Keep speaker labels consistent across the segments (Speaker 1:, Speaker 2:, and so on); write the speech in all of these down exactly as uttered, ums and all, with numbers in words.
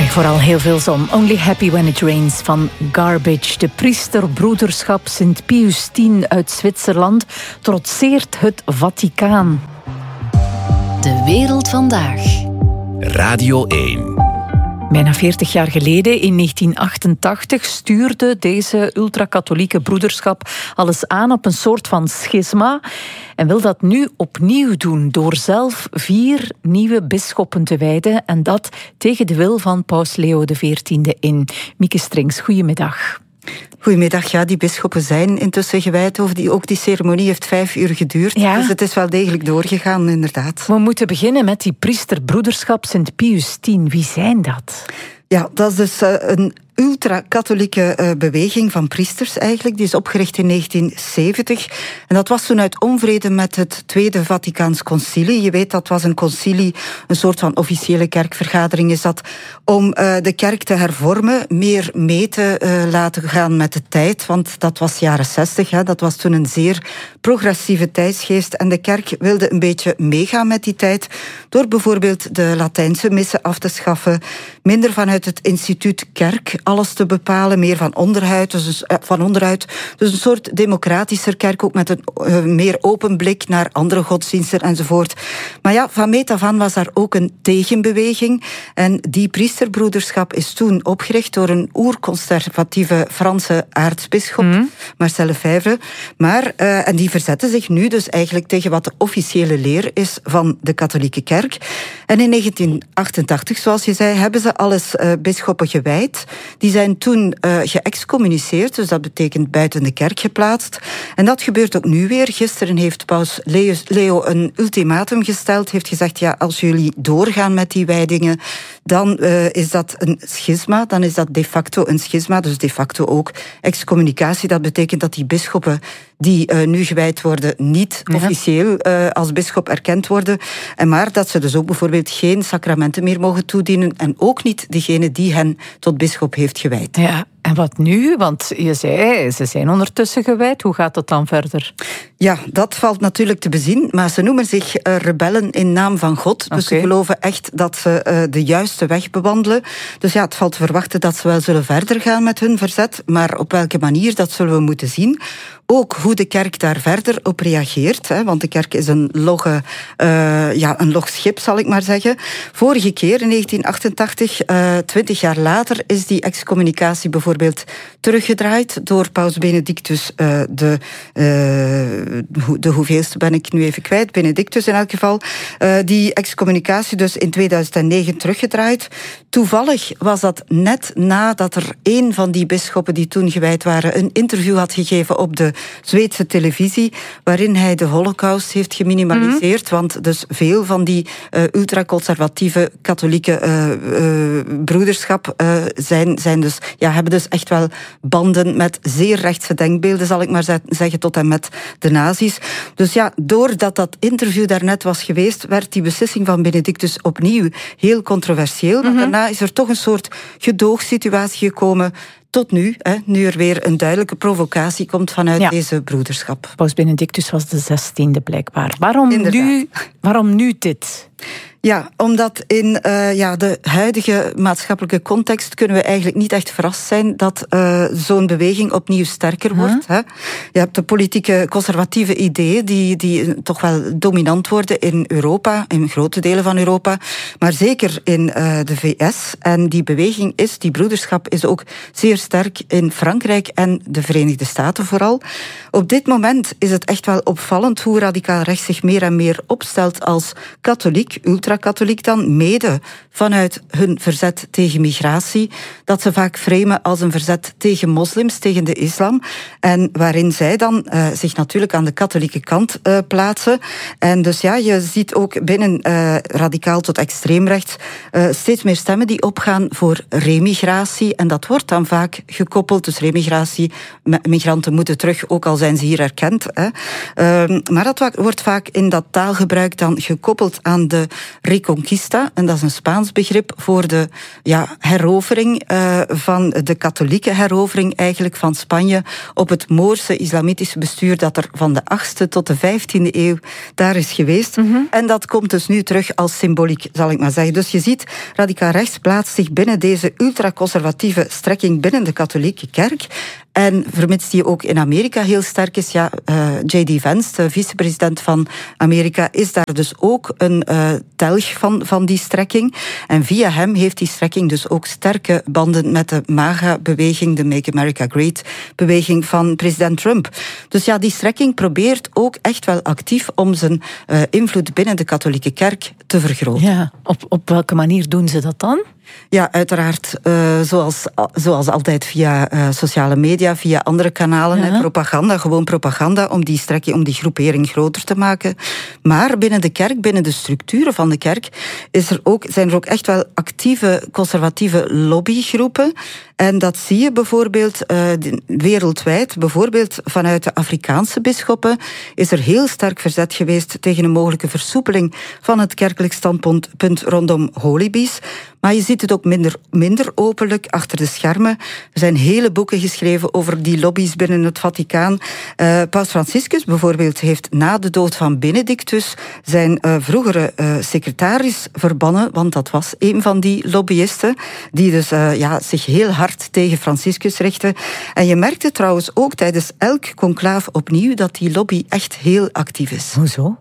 Speaker 1: Vooral heel veel zon. Only happy when it rains van Garbage. De priesterbroederschap Sint Pius X uit Zwitserland trotseert het Vaticaan.
Speaker 2: De wereld vandaag.
Speaker 3: Radio één.
Speaker 1: Bijna veertig jaar geleden, in negentien achtentachtig, stuurde deze ultrakatholieke broederschap alles aan op een soort van schisma en wil dat nu opnieuw doen door zelf vier nieuwe bisschoppen te wijden en dat tegen de wil van paus Leo de veertiende in. Mieke Strings, goedemiddag.
Speaker 4: Goedemiddag, ja, die bisschoppen zijn intussen gewijd. Over die, ook die ceremonie heeft vijf uur geduurd.
Speaker 1: Ja.
Speaker 4: Dus het is wel degelijk doorgegaan, inderdaad.
Speaker 1: We moeten beginnen met die priesterbroederschap Sint Pius X. Wie zijn dat?
Speaker 4: Ja, dat is dus uh, een ultra-katholieke uh, beweging van priesters eigenlijk. Die is opgericht in negentien zeventig. En dat was toen uit onvrede met het Tweede Vaticaans Concilie. Je weet, dat was een concilie, een soort van officiële kerkvergadering is dat, om uh, de kerk te hervormen, meer mee te uh, laten gaan met de tijd. Want dat was jaren zestig, hè. Dat was toen een zeer progressieve tijdsgeest. En de kerk wilde een beetje meegaan met die tijd, door bijvoorbeeld de Latijnse missen af te schaffen, minder vanuit het instituut kerk alles te bepalen, meer van onderuit, dus van onderuit. Dus een soort democratischer kerk, ook met een uh, meer open blik naar andere godsdiensten enzovoort. Maar ja, van meet af aan was daar ook een tegenbeweging. En die priesterbroederschap is toen opgericht door een oerconservatieve Franse aartsbisschop, mm. Marcel Lefebvre. Maar, uh, en die verzetten zich nu dus eigenlijk tegen wat de officiële leer is van de katholieke kerk. En in negentien achtentachtig, zoals je zei, hebben ze alles uh, bisschoppen gewijd. Die zijn toen uh, geëxcommuniceerd, dus dat betekent buiten de kerk geplaatst. En dat gebeurt ook nu weer. Gisteren heeft paus Leo een ultimatum gesteld, heeft gezegd, ja, als jullie doorgaan met die wijdingen, dan uh, is dat een schisma, dan is dat de facto een schisma, dus de facto ook excommunicatie. Dat betekent dat die bisschoppen die uh, nu gewijd worden niet ja. officieel uh, als bisschop erkend worden, en maar dat ze dus ook bijvoorbeeld geen sacramenten meer mogen toedienen en ook niet degene die hen tot bisschop heeft gewijd.
Speaker 1: Ja, en wat nu? Want je zei, ze zijn ondertussen gewijd. Hoe gaat dat dan verder?
Speaker 4: Ja, dat valt natuurlijk te bezien, maar ze noemen zich uh, rebellen in naam van God. Dus okay. Ze geloven echt dat ze uh, de juiste weg bewandelen. Dus ja, het valt te verwachten dat ze wel zullen verder gaan met hun verzet, maar op welke manier, dat zullen we moeten zien. Ook hoe de kerk daar verder op reageert, hè, want de kerk is een logge, uh, ja, een log schip, zal ik maar zeggen. Vorige keer, in negentien achtentachtig, uh, twintig jaar later, is die excommunicatie bijvoorbeeld teruggedraaid door paus Benedictus, uh, de, uh, de hoeveelste ben ik nu even kwijt, Benedictus in elk geval. Uh, die excommunicatie dus in tweeduizend negen teruggedraaid. Toevallig was dat net nadat er een van die bisschoppen die toen gewijd waren een interview had gegeven op de Zweedse televisie, waarin hij de Holocaust heeft geminimaliseerd, mm-hmm. want dus veel van die uh, ultraconservatieve katholieke uh, uh, broederschap uh, zijn, zijn dus, ja, hebben dus echt wel banden met zeer rechtse denkbeelden, zal ik maar zeggen, tot en met de nazi's. Dus ja, doordat dat interview daarnet was geweest, werd die beslissing van Benedictus opnieuw heel controversieel, mm-hmm. maar daarna is er toch een soort gedoogsituatie gekomen. Tot nu, hè, nu er weer een duidelijke provocatie komt vanuit ja. deze broederschap.
Speaker 1: Paus Benedictus was de zestiende blijkbaar. Waarom nu, waarom nu dit?
Speaker 4: Ja, omdat in uh, ja, de huidige maatschappelijke context kunnen we eigenlijk niet echt verrast zijn dat uh, zo'n beweging opnieuw sterker wordt. Huh? Hè. Je hebt de politieke conservatieve ideeën die, die toch wel dominant worden in Europa, in grote delen van Europa, maar zeker in uh, de V S. En die beweging is, die broederschap is ook zeer sterk in Frankrijk en de Verenigde Staten vooral. Op dit moment is het echt wel opvallend hoe radicaal rechts zich meer en meer opstelt als katholiek, ultra-katholiek dan, mede vanuit hun verzet tegen migratie, dat ze vaak framen als een verzet tegen moslims, tegen de islam, en waarin zij dan uh, zich natuurlijk aan de katholieke kant uh, plaatsen. En dus ja, je ziet ook binnen uh, radicaal tot extreemrechts uh, steeds meer stemmen die opgaan voor remigratie, en dat wordt dan vaak gekoppeld, dus remigratie, migranten moeten terug, ook al zijn ze hier erkend. Hè. Uh, maar dat wordt vaak in dat taalgebruik dan gekoppeld aan de Reconquista. En dat is een Spaans begrip voor de ja, herovering uh, van de katholieke herovering eigenlijk van Spanje op het Moorse islamitische bestuur dat er van de achtste tot de vijftiende eeuw daar is geweest. Mm-hmm. En dat komt dus nu terug als symboliek, zal ik maar zeggen. Dus je ziet, radicaal rechts plaatst zich binnen deze ultraconservatieve strekking binnen de katholieke kerk. En vermits die ook in Amerika heel sterk is, ja, uh, J D Vance, de vicepresident van Amerika, is daar dus ook een uh, telg van, van die strekking. En via hem heeft die strekking dus ook sterke banden met de MAGA-beweging, de Make America Great-beweging van president Trump. Dus ja, die strekking probeert ook echt wel actief om zijn uh, invloed binnen de katholieke kerk te vergroten.
Speaker 1: Ja, op, op welke manier doen ze dat dan?
Speaker 4: Ja, uiteraard, uh, zoals, zoals altijd via uh, sociale media, via andere kanalen, ja. hè, propaganda, gewoon propaganda, om die strekking, om die groepering groter te maken. Maar binnen de kerk, binnen de structuren van de kerk, is er ook, zijn er ook echt wel actieve conservatieve lobbygroepen. En dat zie je bijvoorbeeld uh, wereldwijd. Bijvoorbeeld vanuit de Afrikaanse bisschoppen is er heel sterk verzet geweest tegen een mogelijke versoepeling van het kerkelijk standpunt rondom holibies. Maar je ziet het ook minder, minder openlijk achter de schermen. Er zijn hele boeken geschreven over die lobby's binnen het Vaticaan. Uh, Paus Franciscus bijvoorbeeld heeft na de dood van Benedictus zijn uh, vroegere uh, secretaris verbannen, want dat was een van die lobbyisten, die dus uh, ja, zich heel hard tegen Franciscus richtte. En je merkte trouwens ook tijdens elk conclaaf opnieuw dat die lobby echt heel actief is.
Speaker 1: Hoezo?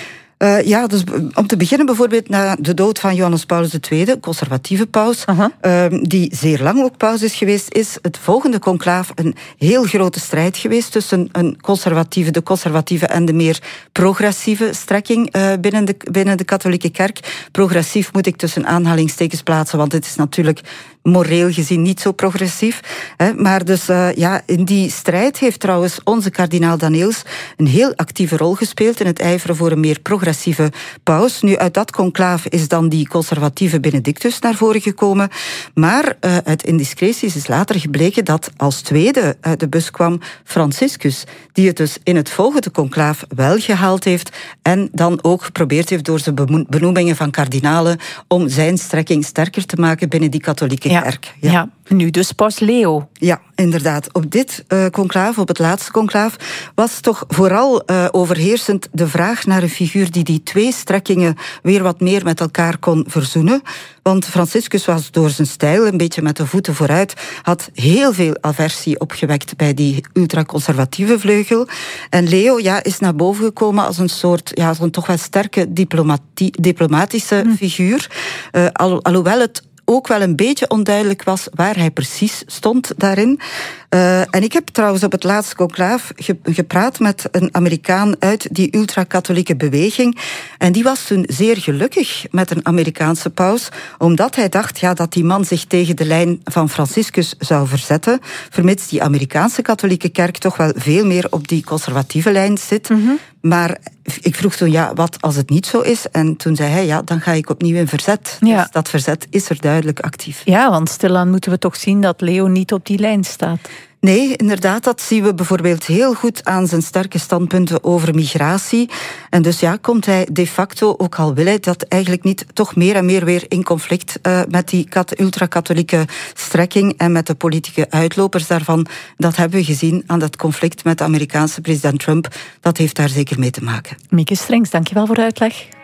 Speaker 4: Uh, ja, dus om te beginnen bijvoorbeeld na de dood van Johannes Paulus de Tweede, conservatieve paus, uh-huh. uh, die zeer lang ook paus is geweest, is het volgende conclaaf een heel grote strijd geweest tussen een conservatieve, de conservatieve en de meer progressieve strekking uh, binnen, de, binnen de katholieke kerk. Progressief moet ik tussen aanhalingstekens plaatsen, want het is natuurlijk moreel gezien niet zo progressief. Hè. Maar dus uh, ja, in die strijd heeft trouwens onze kardinaal Daneels een heel actieve rol gespeeld in het ijveren voor een meer progressieve paus. Nu, uit dat conclaaf is dan die conservatieve Benedictus naar voren gekomen. Maar uh, uit indiscreties is later gebleken dat als tweede uit de bus kwam Franciscus, die het dus in het volgende conclaaf wel gehaald heeft en dan ook geprobeerd heeft door zijn benoemingen van kardinalen om zijn strekking sterker te maken binnen die katholieke
Speaker 1: ja.
Speaker 4: kerk.
Speaker 1: Ja. ja, nu dus paus Leo.
Speaker 4: Ja, inderdaad. Op dit uh, conclaaf, op het laatste conclaaf, was toch vooral uh, overheersend de vraag naar een figuur die die twee strekkingen weer wat meer met elkaar kon verzoenen. Want Franciscus was door zijn stijl een beetje met de voeten vooruit, had heel veel aversie opgewekt bij die ultraconservatieve vleugel. En Leo ja, is naar boven gekomen als een soort, ja, zo'n toch wel sterke diplomati- diplomatische hm. figuur. Uh, al, alhoewel het ook wel een beetje onduidelijk was waar hij precies stond daarin. Uh, en ik heb trouwens op het laatste conclaaf ge- gepraat met een Amerikaan uit die ultra-katholieke beweging. En die was toen zeer gelukkig met een Amerikaanse paus, omdat hij dacht ja, dat die man zich tegen de lijn van Franciscus zou verzetten, vermits die Amerikaanse katholieke kerk toch wel veel meer op die conservatieve lijn zit. Mm-hmm. Maar ik vroeg toen, ja, wat als het niet zo is? En toen zei hij, ja, dan ga ik opnieuw in verzet. Ja. Dus dat verzet is er duidelijk actief.
Speaker 1: Ja, want stilaan moeten we toch zien dat Leo niet op die lijn staat.
Speaker 4: Nee, inderdaad, dat zien we bijvoorbeeld heel goed aan zijn sterke standpunten over migratie. En dus ja, komt hij de facto, ook al wil hij dat eigenlijk niet, toch meer en meer weer in conflict uh, met die kat- ultra-katholieke strekking en met de politieke uitlopers daarvan. Dat hebben we gezien aan dat conflict met de Amerikaanse president Trump. Dat heeft daar zeker mee te maken.
Speaker 1: Mieke Strengs, dankjewel voor de uitleg.